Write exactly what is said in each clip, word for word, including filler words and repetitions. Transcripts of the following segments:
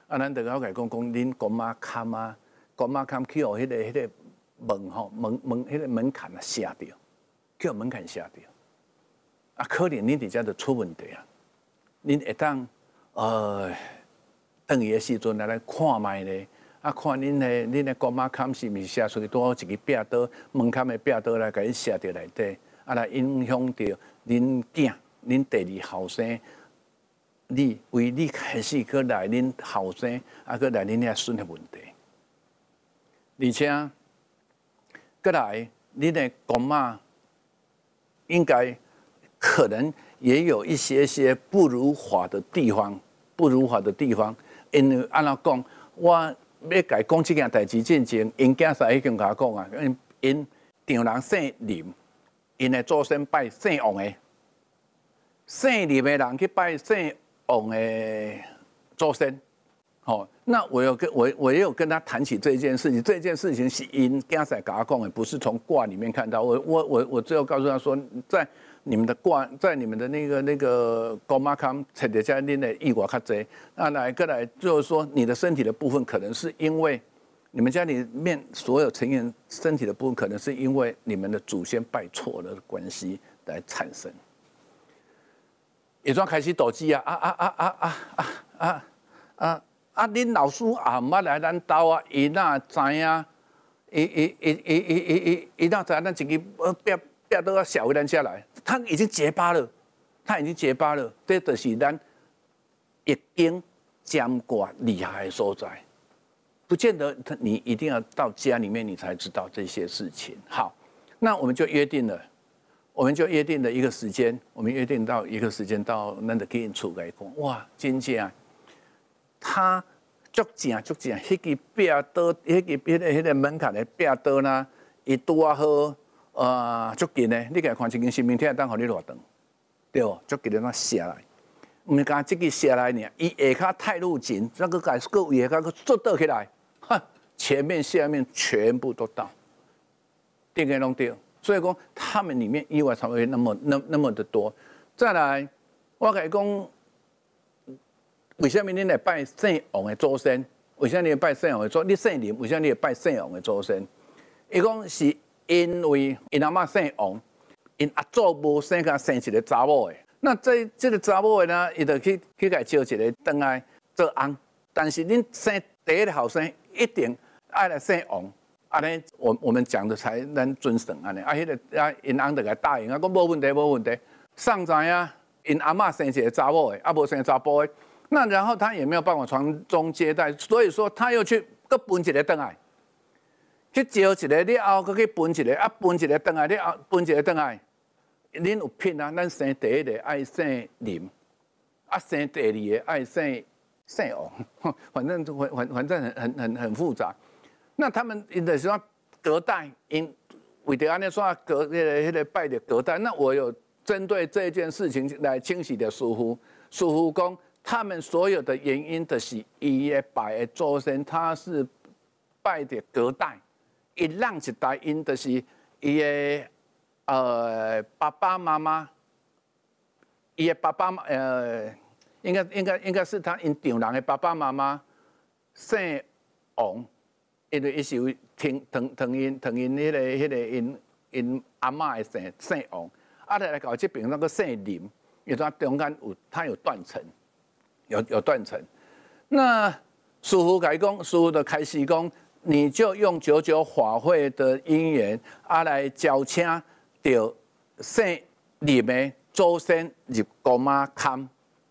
啊，咱就我甲讲讲，恁公妈坎啊，公妈坎去互迄个迄个门吼门门迄个门槛啊下掉，去互门槛下掉。啊，可能恁伫遮就出问题啊！恁会当呃，等伊的时阵来来看卖咧，啊，看恁的恁的公妈坎是毋是写出去多一个壁刀，门槛的壁刀来甲伊写伫内底，啊，来影响到恁囝、恁第二后生。你为你开始去来恁后生，啊，去来恁遐孙的问题，而且，过来恁的公妈应该可能也有一些些不如法的地方，不如法的地方，因为按怎讲，我要甲伊讲这件代志之前，因囝婿已经甲我讲啊，因因丈人姓林，因的祖先拜姓王的，姓林的人去拜姓。王的祖先，好，那我有跟我我也有跟他谈起这件事情。这件事情是因囝婿甲我讲的，不是从卦里面看到。我我我我最后告诉他说，在你们的卦，在你们的那个那个公妈康切的家恁的意外较济。那来个来就是说，你的身体的部分可能是因为你们家里面所有成员身体的部分，可能是因为你们的祖先拜错了的关系来产生。也算开始斗鸡啊啊啊啊啊啊啊啊啊！恁老师也毋捌来咱兜啊，伊哪知影？伊伊伊伊伊伊伊伊哪知影？咱一个呃壁壁刀啊，写回咱遮来，他已经结疤了，他已经结疤了。这就是咱易经占卦厉害的所在，不见得你一定要到家里面你才知道这些事情。好，那我们就约定了。我们就约定了一个时间，我们约定到一个时间到咱就去因厝来讲，哇，真正，他足正足正，迄支壁刀，迄支迄个迄个门槛的壁刀呢，伊拄啊好，呃，足近的，你家看一间新闻帖当互你偌长，对不？足近的那下来，毋干即个下来呢，伊下骹太入紧，那个改个位下骹个做倒起来，哈，前面下面全部都到，定个拢对。所以讲，他们里面意外才会那么那那么的多。再来，我甲伊讲，为什么你来拜姓王的祖先？为什么你拜姓王的祖？你姓林，为什么你会拜姓王的祖先？伊讲是因为因阿嬷姓王，因阿祖无生甲生一个查某的。那这这个查某的呢，伊就去去甲招一个倒来做翁。但是恁生第一个后生一定爱来姓王。安尼，我我们讲的才能准绳安尼。啊，迄、那个啊，因翁就甲答应啊，讲无问题，无问题。上知啊，因阿嬷生一个查某的，啊无生查甫的。那然后他也没有办法传宗接代，所以说他又去搁分一个倒来，去招一个了后，搁去分一个，啊分一个倒来了后，分一个倒来。恁有品啊？咱生第一个爱姓林，啊生第二个爱姓姓王，反正反反正很很很很复杂。那他们因的说隔代，因为着安尼说隔那个那个拜的隔代。那我有针对这件事情来清洗的师傅，师傅讲他们所有的原因的是伊的拜的祖先，他是拜的隔代，一让一代因的是伊的呃爸爸妈妈，伊的爸爸呃应该应该应该是他因丈人的爸爸妈妈姓王。因为伊是有听听听因听因迄个迄个因因阿嬷的姓姓王，啊来来搞这边那个姓林，因为它中间有它有断层，有有断层。那师傅改讲，师傅的开始讲，你就用九九法会的因缘啊来招请到姓林的祖先入公妈龛，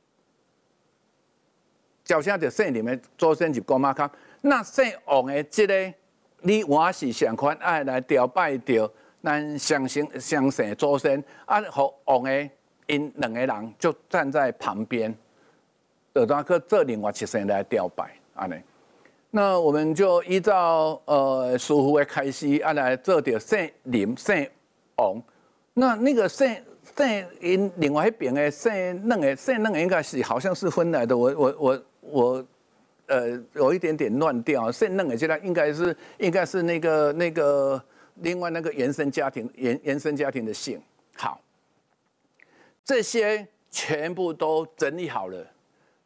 招请到姓林的祖先入公妈龛。那姓王的这个，你我是上款爱来朝拜着咱相生相生祖先，啊，和王的因两个人就站在旁边，就当去做另外一生来朝拜，安尼。那我们就依照呃师傅的开始，啊来做着姓林姓王。那那个姓姓因另外一边的姓两个姓两个应该是好像是分来的，我我我我。呃，有一点点乱掉。姓嫩的现在应该是应该是那个那个另外那个原生家庭原原生家庭的姓。好，这些全部都整理好了，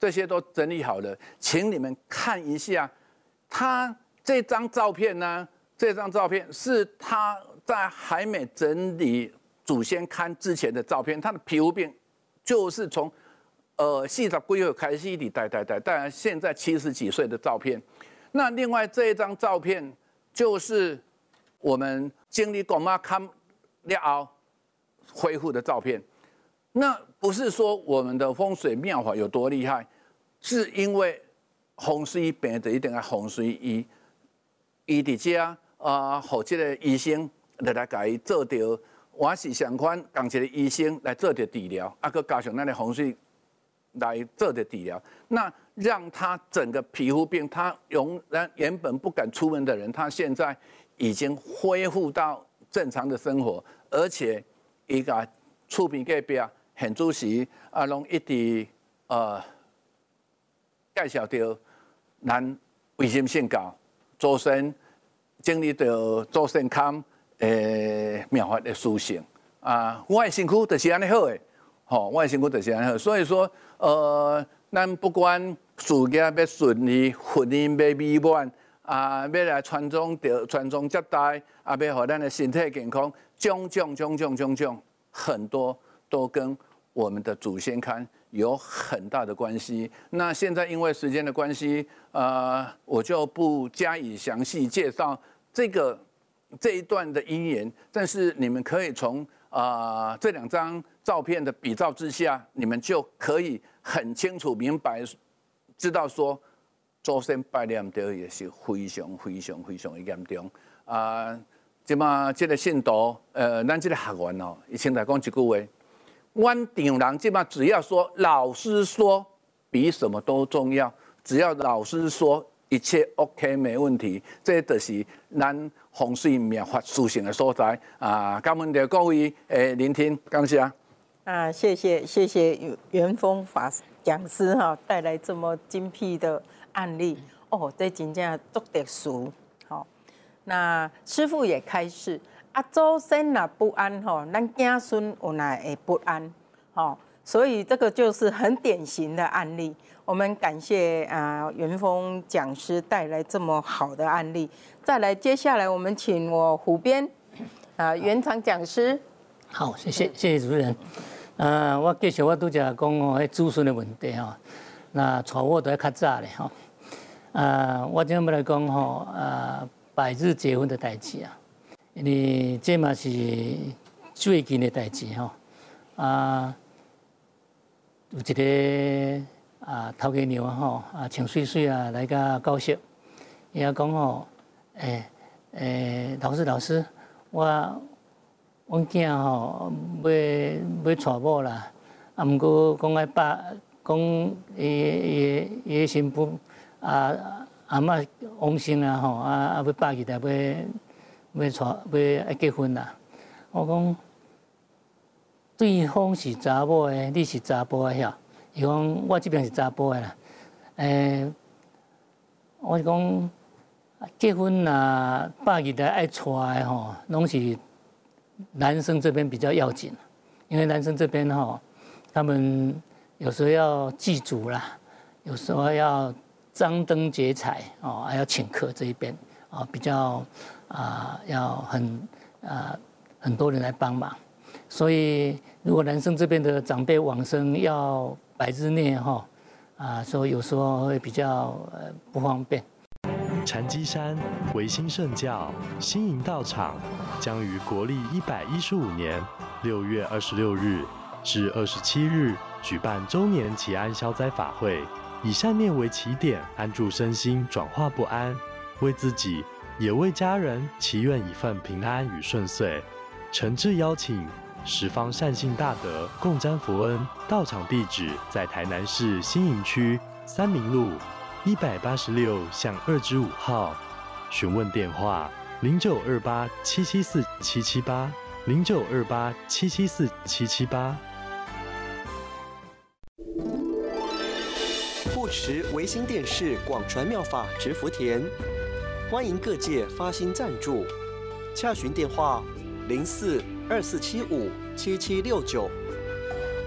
这些都整理好了，请你们看一下，他这张照片呢，这张照片是他在还没整理祖先龛之前的照片，他的皮肤病就是从呃四十几岁开始一直带带带，带现在七十几岁的照片。那另外这一张照片就是我们经历公妈龛了后恢复的照片。那不是说我们的风水妙法有多厉害，是因为风水病就一定要风水医，伊伫遮啊，互这个医生来来甲伊做着，我是相款共一个医生来做着治疗，啊，佮加上咱的风水来做着治疗，那让他整个皮肤病，他永原原本不敢出门的人，他现在已经恢复到正常的生活，而且伊甲厝边隔壁现主席啊，拢一直呃介绍着咱卫生性教祖先经历着祖先龛诶妙法的殊胜啊，我的身躯就是安尼好诶，吼，我的身躯就是安尼好，所以说呃，咱不管事业要顺利，婚姻要美满啊，要来传宗着传宗接代，啊，要互咱的身体健康，种种种种种种很多。都跟我们的祖先龛有很大的关系。那现在因为时间的关系，呃，我就不加以详细介绍这个这一段的因缘。但是你们可以从啊、呃、这两张照片的比照之下，你们就可以很清楚明白，知道说祖先拜念着也是非常非常非常的严重啊。即嘛，这个信徒，呃，咱这个学员哦，以前来讲一句话。阮场人即嘛，只要说老师说，比什么都重要。只要老师说，一切 OK 没问题。这就是咱风水妙法殊胜的所在啊！感恩着各位诶聆听，感谢。 啊，谢谢谢谢元丰法讲师哈，带来这么精辟的案例哦，这真正足特殊。好，那师父也开示。啊，祖先若不安吼，咱子孙有哪会不安？吼，所以这个就是很典型的案例。我们感谢啊元丰讲师带来这么好的案例。再来，接下来我们请我虎边啊元长讲师。 好，谢谢谢谢主持人。呃，我继续我拄则讲哦，迄子孙的问题吼，那娶我都要较早咧吼。呃，我今日要来讲吼，呃，百日结婚的代志啊。因为这嘛是最近的代志吼，啊，有一个啊头家娘吼啊穿水水啊来甲教室，伊啊讲吼，诶、欸、诶、欸，老师老师，我阮囝吼要要娶某啦，啊，毋过讲爱拜讲伊伊伊新妇啊阿嬷往生啊吼，啊啊要拜去台要。要娶要结婚啦！我讲对方是查某的，你是查甫的遐。伊讲我这边是查甫的啦。诶、欸，我是讲结婚啦，拜日来爱娶的吼，拢是男生这边比较要紧，因为男生这边吼，他们有时候要祭祖啦，有时候要张灯结彩哦，还要请客这一边啊，比较。啊，要很啊很多人来帮忙，所以如果男生这边的长辈往生要百日内哈，啊，所以有时候会比较呃不方便。 禅机山维新圣教新营道场将于国历一百一十五年六月二十六日至二十七日举办周年祈安消灾法会，以善念为起点，安住身心，转化不安，为自己。也为家人祈愿一份平安与顺遂，诚挚邀请十方善信大德共沾佛恩。道场地址在台南市新营区三民路一百八十六巷二之五号。询问电话：零九二八七七四七七八零九二八七七四七七八。 护持维新电视广传妙法植福田。欢迎各界发心赞助，洽询电话：零四二四七五七七六九。